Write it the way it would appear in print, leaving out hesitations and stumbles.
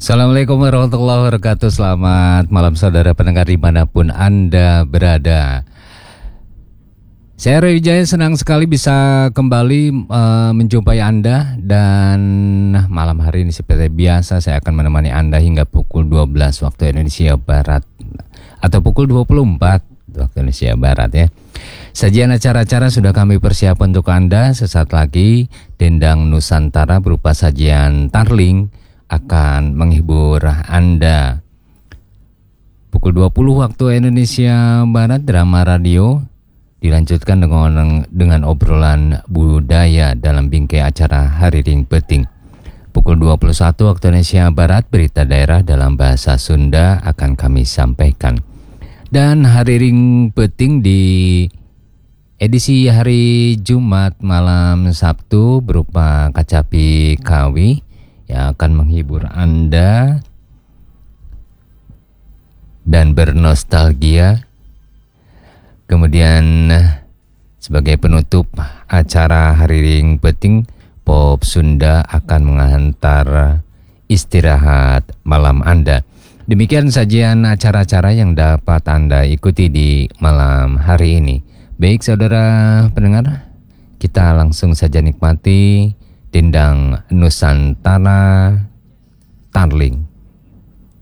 Assalamualaikum warahmatullahi wabarakatuh. Selamat malam saudara pendengar dimanapun Anda berada. Saya Roy Wijaya, senang sekali bisa kembali menjumpai Anda. Dan malam hari ini seperti biasa saya akan menemani Anda hingga pukul 12 waktu Indonesia Barat, atau pukul 24 waktu Indonesia Barat ya. Sajian acara-acara sudah kami persiapkan untuk Anda. Sesaat lagi Dendang Nusantara berupa sajian tarling akan menghibur Anda. Pukul 20 waktu Indonesia Barat, drama radio dilanjutkan dengan obrolan budaya dalam bingkai acara Hari Ring Peting. Pukul 21 waktu Indonesia Barat, berita daerah dalam bahasa Sunda akan kami sampaikan. Dan Hari Ring Peting di edisi hari Jumat malam Sabtu berupa Kacapi Kawi yang akan menghibur Anda dan bernostalgia. Kemudian sebagai penutup acara Hari Ring Peting, Pop Sunda akan mengantar istirahat malam Anda. Demikian sajian acara-acara yang dapat Anda ikuti di malam hari ini. Baik saudara pendengar, kita langsung saja nikmati Dendang Nusantara Tarling.